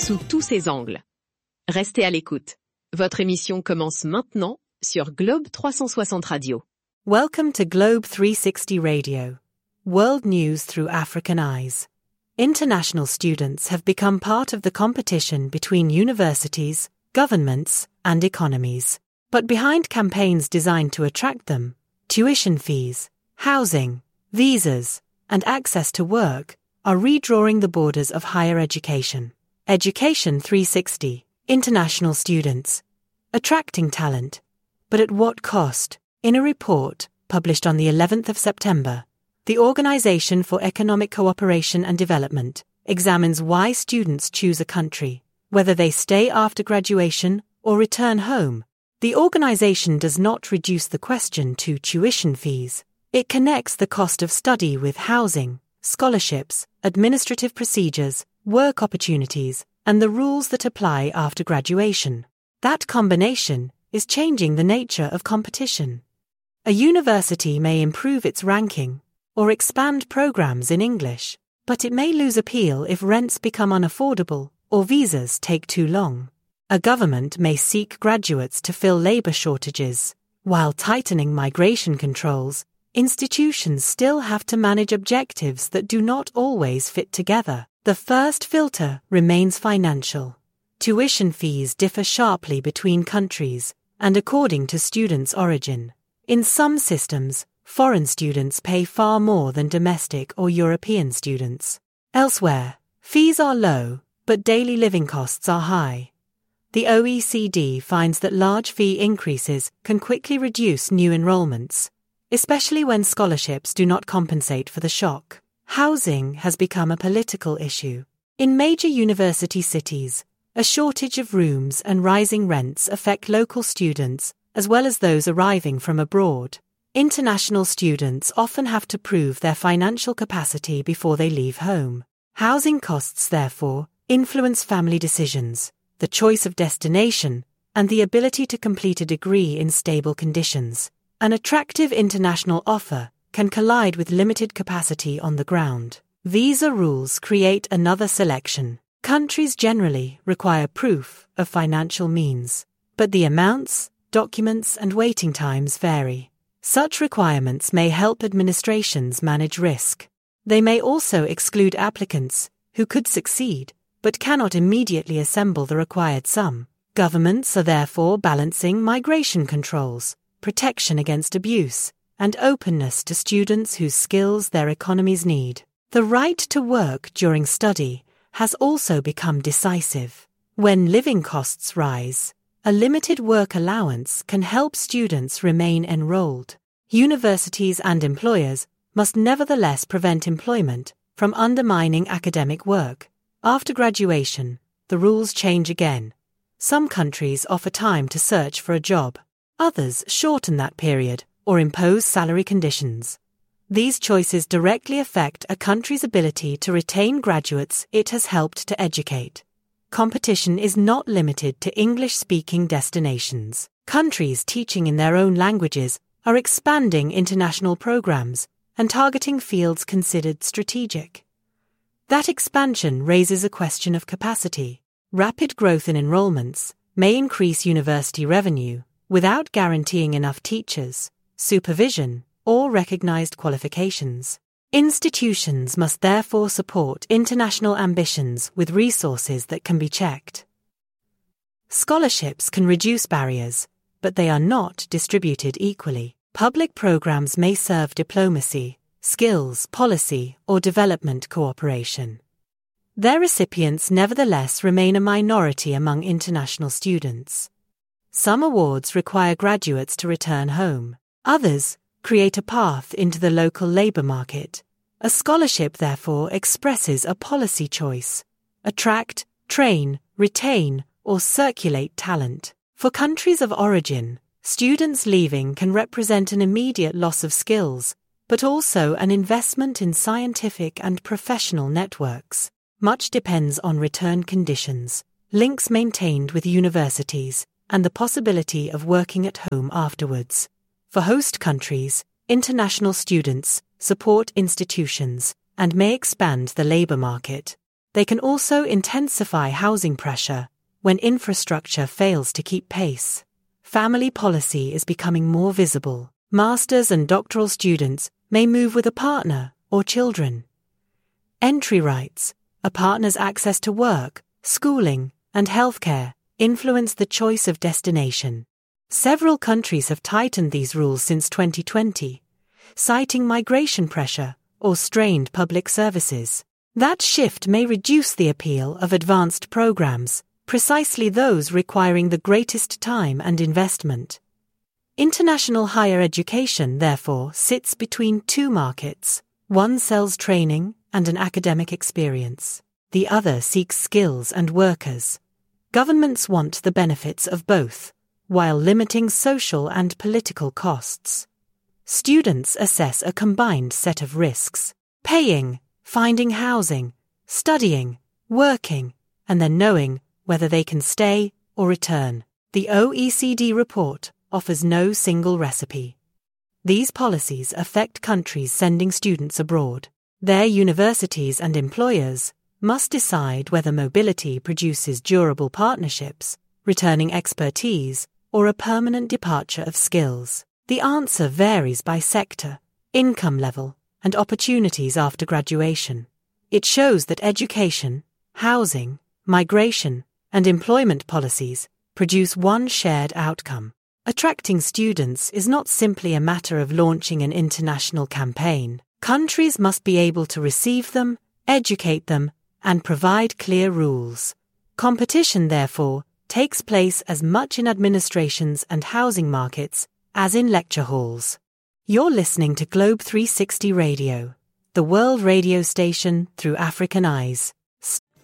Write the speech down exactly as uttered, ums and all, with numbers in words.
sous tous ses angles. Restez à l'écoute. Votre émission commence maintenant sur Globe trois cent soixante Radio. Welcome to Globe three sixty Radio. World news through African eyes. International students have become part of the competition between universities, governments, and economies. But behind campaigns designed to attract them, tuition fees, housing, visas, and access to work are redrawing the borders of higher education. Education three sixty, international students, attracting talent, but at what cost? In a report published on the eleventh of September, the Organization for Economic Cooperation and Development examines why students choose a country, whether they stay after graduation or return home. The organization does not reduce the question to tuition fees. It connects the cost of study with housing, scholarships, administrative procedures, work opportunities, and the rules that apply after graduation. That combination is changing the nature of competition. A university may improve its ranking or expand programs in English, but it may lose appeal if rents become unaffordable or visas take too long. A government may seek graduates to fill labor shortages. While tightening migration controls, institutions still have to manage objectives that do not always fit together. The first filter remains financial. Tuition fees differ sharply between countries and according to students' origin. In some systems, foreign students pay far more than domestic or European students. Elsewhere, fees are low, but daily living costs are high. The O E C D finds that large fee increases can quickly reduce new enrollments, especially when scholarships do not compensate for the shock. Housing has become a political issue. In major university cities, a shortage of rooms and rising rents affect local students as well as those arriving from abroad. International students often have to prove their financial capacity before they leave home. Housing costs, therefore, influence family decisions, the choice of destination, and the ability to complete a degree in stable conditions. An attractive international offer can collide with limited capacity on the ground. Visa rules create another selection. Countries generally require proof of financial means, but the amounts, documents, and waiting times vary. Such requirements may help administrations manage risk. They may also exclude applicants who could succeed but cannot immediately assemble the required sum. Governments are therefore balancing migration controls, protection against abuse, and openness to students whose skills their economies need. The right to work during study has also become decisive. When living costs rise, a limited work allowance can help students remain enrolled. Universities and employers must nevertheless prevent employment from undermining academic work. After graduation, the rules change again. Some countries offer time to search for a job. Others shorten that period or impose salary conditions. These choices directly affect a country's ability to retain graduates it has helped to educate. Competition is not limited to English-speaking destinations. Countries teaching in their own languages are expanding international programs and targeting fields considered strategic. That expansion raises a question of capacity. Rapid growth in enrollments may increase university revenue without guaranteeing enough teachers, supervision, or recognized qualifications. Institutions must therefore support international ambitions with resources that can be checked. Scholarships can reduce barriers, but they are not distributed equally. Public programs may serve diplomacy, skills, policy, or development cooperation. Their recipients nevertheless remain a minority among international students. Some awards require graduates to return home. Others create a path into the local labor market. A scholarship, therefore, expresses a policy choice: attract, train, retain, or circulate talent. For countries of origin, students leaving can represent an immediate loss of skills, but also an investment in scientific and professional networks. Much depends on return conditions, links maintained with universities, and the possibility of working at home afterwards. For host countries, international students support institutions and may expand the labor market. They can also intensify housing pressure when infrastructure fails to keep pace. Family policy is becoming more visible. Masters and doctoral students may move with a partner or children. Entry rights, a partner's access to work, schooling, and healthcare, influence the choice of destination. Several countries have tightened these rules since twenty twenty, citing migration pressure or strained public services. That shift may reduce the appeal of advanced programs, precisely those requiring the greatest time and investment. International higher education, therefore, sits between two markets. One sells training and an academic experience. The other seeks skills and workers. Governments want the benefits of both, while limiting social and political costs. Students assess a combined set of risks: paying, finding housing, studying, working, and then knowing whether they can stay or return. The O E C D report offers no single recipe. These policies affect countries sending students abroad. Their universities and employers must decide whether mobility produces durable partnerships, returning expertise, or a permanent departure of skills. The answer varies by sector, income level, and opportunities after graduation. It shows that education, housing, migration, and employment policies produce one shared outcome. Attracting students is not simply a matter of launching an international campaign. Countries must be able to receive them, educate them, and provide clear rules. Competition, therefore, takes place as much in administrations and housing markets as in lecture halls. You're listening to Globe three sixty Radio, the world radio station through African eyes.